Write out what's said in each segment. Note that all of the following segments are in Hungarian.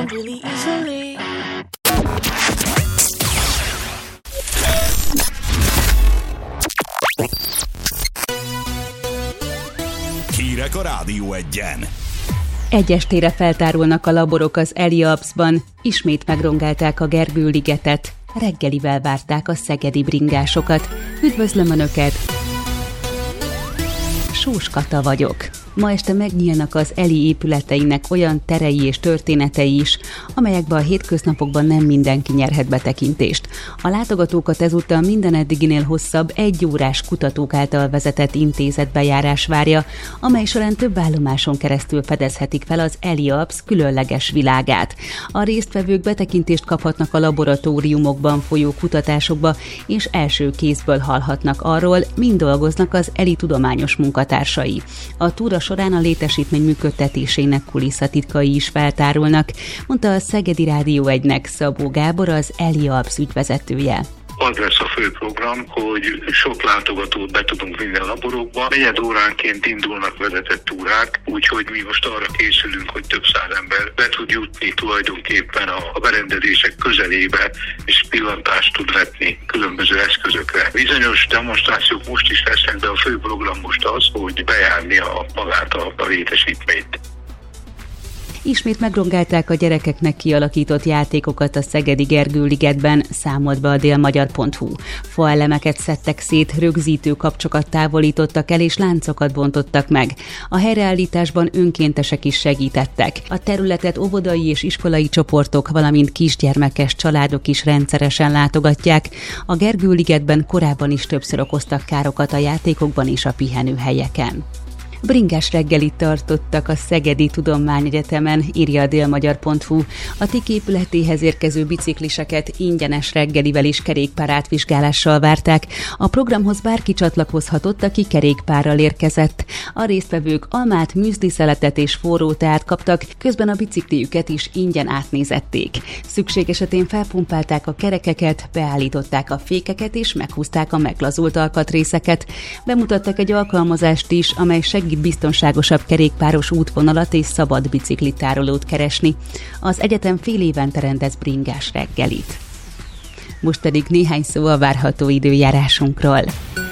around really easily. Hírek a Rádió Egyen. Egy estére feltárulnak a laborok az Eliabszban, ismét megrongálták a Gergő-ligetet, reggelivel várták a szegedi bringásokat. Üdvözlöm Önöket! Sós Kata vagyok. Ma este megnyílnak az Eli épületeinek olyan terei és történetei is, amelyekben a hétköznapokban nem mindenki nyerhet betekintést. A látogatókat ezúttal minden eddiginél hosszabb, 1 órás kutatók által vezetett intézetbejárás várja, amely során több állomáson keresztül fedezhetik fel az Eliabsz különleges világát. A résztvevők betekintést kaphatnak a laboratóriumokban folyó kutatásokba, és első kézből hallhatnak arról, mind dolgoznak az Eli tudományos munkatársai. A túra során a létesítmény működtetésének kulisszatitkai is feltárulnak, mondta a Szegedi Rádió 1-nek Szabó Gábor, az Eliabsz ügyvezetője. Az lesz a fő program, hogy sok látogatót be tudunk vinni a laborokba. 4 óránként indulnak vezetett túrák, úgyhogy mi most arra készülünk, hogy több száz ember be tud jutni tulajdonképpen a berendezések közelébe, és pillantást tud vetni különböző eszközökre. Bizonyos demonstrációk most is lesznek, de a fő program most az, hogy bejárni magát a létesítményt. Ismét megrongálták a gyerekeknek kialakított játékokat a szegedi Gergő-ligetben, számolt be a délmagyar.hu. Faelemeket szedtek szét, rögzítő kapcsokat távolítottak el és láncokat bontottak meg. A helyreállításban önkéntesek is segítettek. A területet óvodai és iskolai csoportok, valamint kisgyermekes családok is rendszeresen látogatják. A Gergő-ligetben korábban is többször okoztak károkat a játékokban és a pihenőhelyeken. Bringás reggelit tartottak a Szegedi Tudományegyetemen, írja a délmagyar.hu. A TIK épületéhez érkező bicikliseket ingyenes reggelivel és kerékpárátvizsgálással várták. A programhoz bárki csatlakozhatott, aki kerékpárral érkezett. A résztvevők almát, műzliszeletet és forró teát kaptak, közben a bicikliüket is ingyen átnézették. Szükség esetén felpumpálták a kerekeket, beállították a fékeket és meghúzták a meglazult alkatrészeket. Bemutattak egy alkalmazást is, amely segít biztonságosabb kerékpáros útvonalat és szabad biciklitárolót keresni. Az egyetem fél évente rendez bringás reggelit. Most pedig néhány szó a várható időjárásunkról.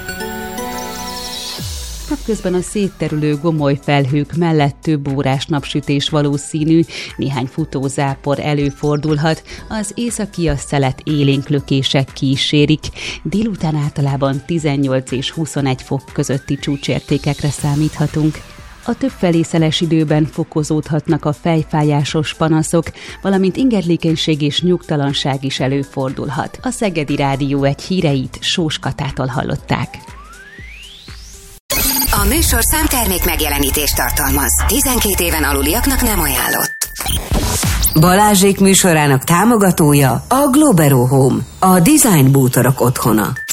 Napközben a szétterülő gomoly felhők mellett több órás napsütés valószínű, néhány futózápor előfordulhat, az északi a szelet élénk lökések kísérik. Délután általában 18 és 21 fok közötti csúcsértékekre számíthatunk. A többfelé szeles időben fokozódhatnak a fejfájásos panaszok, valamint ingerlékenység és nyugtalanság is előfordulhat. A Szegedi Rádió 1 híreit Sós Katától hallották. A műsorszám termék megjelenítést tartalmaz. 12 éven aluliaknak nem ajánlott. Balázsék műsorának támogatója a Globero Home, a design bútorok otthona.